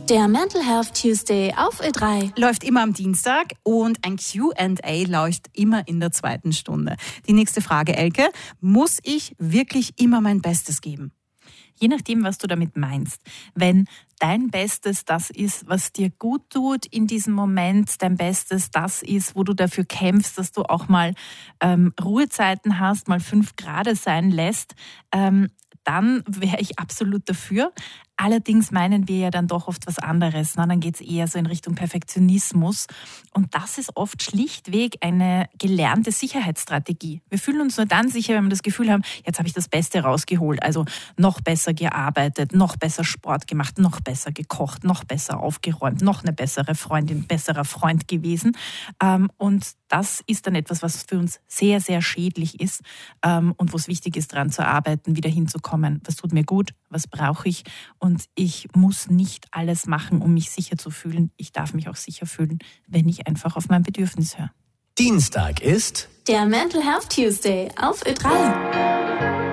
Der Mental Health Tuesday auf Ö3 läuft immer am Dienstag und ein Q&A läuft immer in der 2. Stunde. Die nächste Frage, Elke: Muss ich wirklich immer mein Bestes geben? Je nachdem, was du damit meinst. Wenn dein Bestes das ist, was dir gut tut in diesem Moment, dein Bestes das ist, wo du dafür kämpfst, dass du auch mal Ruhezeiten hast, mal 5 Grad sein lässt, dann wäre ich absolut dafür. Allerdings meinen wir ja dann doch oft was anderes. Dann geht es eher so in Richtung Perfektionismus. Und das ist oft schlichtweg eine gelernte Sicherheitsstrategie. Wir fühlen uns nur dann sicher, wenn wir das Gefühl haben, jetzt habe ich das Beste rausgeholt. Also noch besser gearbeitet, noch besser Sport gemacht, noch besser gekocht, noch besser aufgeräumt, noch eine bessere Freundin, besserer Freund gewesen. Und das ist dann etwas, was für uns sehr, sehr schädlich ist und wo es wichtig ist, daran zu arbeiten, wieder hinzukommen. Was tut mir gut? Was brauche ich? Und ich muss nicht alles machen, um mich sicher zu fühlen. Ich darf mich auch sicher fühlen, wenn ich einfach auf mein Bedürfnis höre. Dienstag ist der Mental Health Tuesday auf Ö3.